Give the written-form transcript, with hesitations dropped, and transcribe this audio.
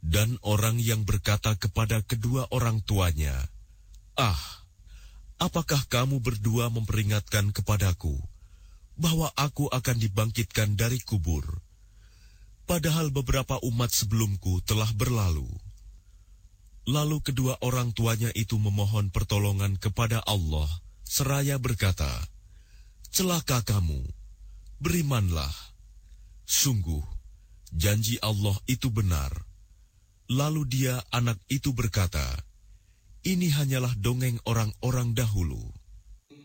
Dan orang yang berkata kepada kedua orang tuanya, "Ah, apakah kamu berdua memperingatkan kepadaku bahwa aku akan dibangkitkan dari kubur, padahal beberapa umat sebelumku telah berlalu?" Lalu kedua orang tuanya itu memohon pertolongan kepada Allah, seraya berkata, "Celaka kamu, berimanlah. Sungguh, janji Allah itu benar." Lalu dia, anak itu berkata, "Ini hanyalah dongeng orang-orang dahulu."